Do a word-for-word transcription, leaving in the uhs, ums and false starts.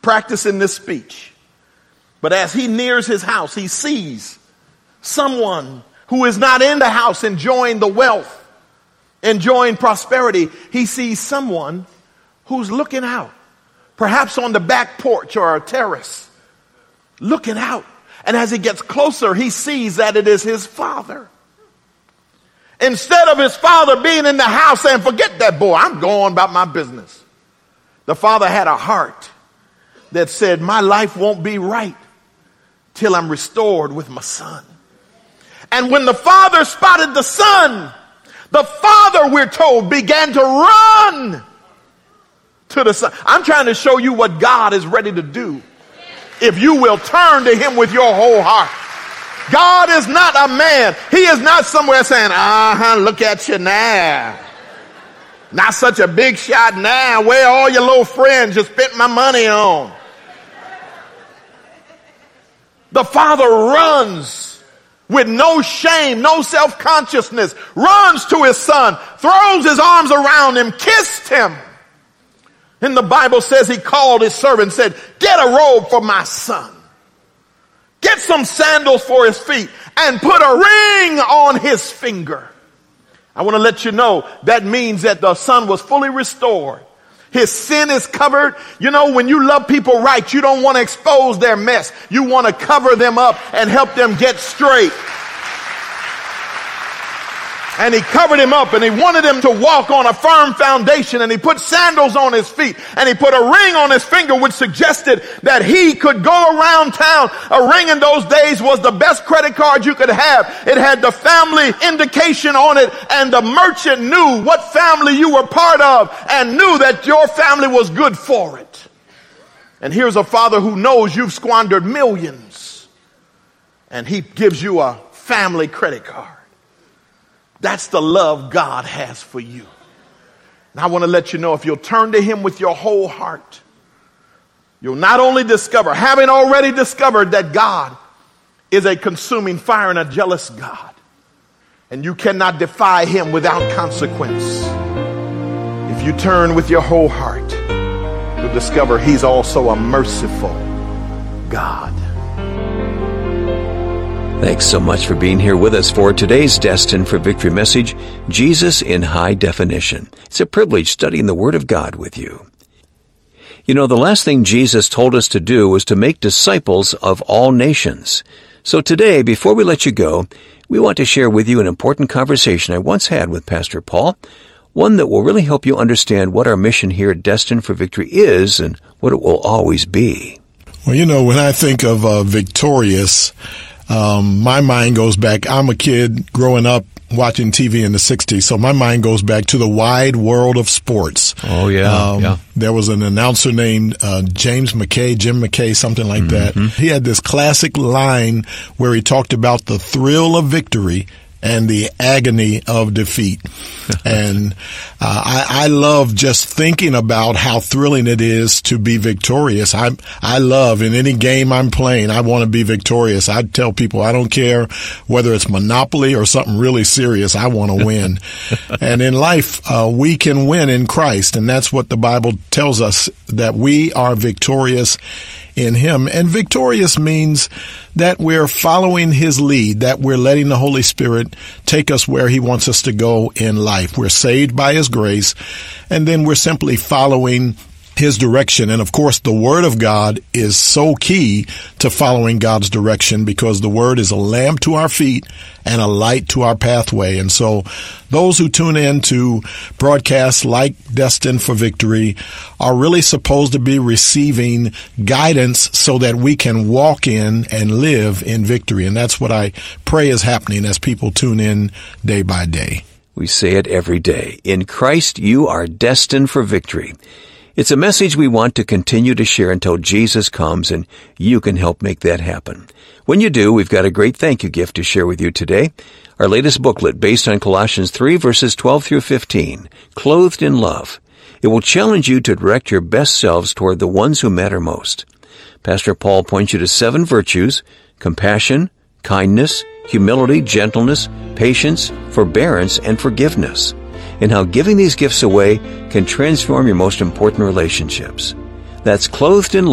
practicing this speech. But as he nears his house, he sees someone who is not in the house enjoying the wealth, enjoying prosperity. He sees someone who's looking out, perhaps on the back porch or a terrace, looking out. And as he gets closer, he sees that it is his father. Instead of his father being in the house saying, forget that boy, I'm going about my business, the father had a heart that said, my life won't be right till I'm restored with my son. And when the father spotted the son, the father, we're told, began to run to the son. I'm trying to show you what God is ready to do if you will turn to him with your whole heart. God is not a man. He is not somewhere saying, uh-huh, look at you now. Not such a big shot now. Where all your little friends you spent my money on? The father runs with no shame, no self-consciousness, runs to his son, throws his arms around him, kissed him. And the Bible says he called his servant and said, get a robe for my son. Get some sandals for his feet and put a ring on his finger. I want to let you know that means that the son was fully restored. His sin is covered. You know, when you love people right, you don't want to expose their mess. You want to cover them up and help them get straight. And he covered him up and he wanted him to walk on a firm foundation, and he put sandals on his feet and he put a ring on his finger, which suggested that he could go around town. A ring in those days was the best credit card you could have. It had the family indication on it, and the merchant knew what family you were part of and knew that your family was good for it. And here's a father who knows you've squandered millions, and he gives you a family credit card. That's the love God has for you. And I want to let you know, if you'll turn to him with your whole heart, you'll not only discover, having already discovered, that God is a consuming fire and a jealous God, and you cannot defy him without consequence. If you turn with your whole heart, you'll discover he's also a merciful God. Thanks so much for being here with us for today's Destined for Victory message, Jesus in High Definition. It's a privilege studying the Word of God with you. You know, the last thing Jesus told us to do was to make disciples of all nations. So today, before we let you go, we want to share with you an important conversation I once had with Pastor Paul, one that will really help you understand what our mission here at Destined for Victory is and what it will always be. Well, you know, when I think of uh, victorious, Um, my mind goes back. I'm a kid growing up watching T V in the sixties, so my mind goes back to the wide world of sports. Oh, yeah. Um, yeah. There was an announcer named uh, James McKay, Jim McKay, something like mm-hmm. that. He had this classic line where he talked about the thrill of victory and the agony of defeat. And uh, I, I love just thinking about how thrilling it is to be victorious. I I love, in any game I'm playing, I want to be victorious. I tell people, I don't care whether it's Monopoly or something really serious, I want to win. And in life, uh, we can win in Christ, and that's what the Bible tells us, that we are victorious in him. And victorious means that we're following his lead, that we're letting the Holy Spirit take us where he wants us to go in life. We're saved by his grace, and then we're simply following his direction. And of course, the Word of God is so key to following God's direction, because the Word is a lamp to our feet and a light to our pathway. And so those who tune in to broadcasts like Destined for Victory are really supposed to be receiving guidance so that we can walk in and live in victory. And that's what I pray is happening as people tune in day by day. We say it every day. In Christ, you are destined for victory. It's a message we want to continue to share until Jesus comes, and you can help make that happen. When you do, we've got a great thank you gift to share with you today. Our latest booklet based on Colossians three, verses twelve through fifteen, Clothed in Love. It will challenge you to direct your best selves toward the ones who matter most. Pastor Paul points you to seven virtues: compassion, kindness, humility, gentleness, patience, forbearance, and forgiveness, and how giving these gifts away can transform your most important relationships. That's Clothed in Love.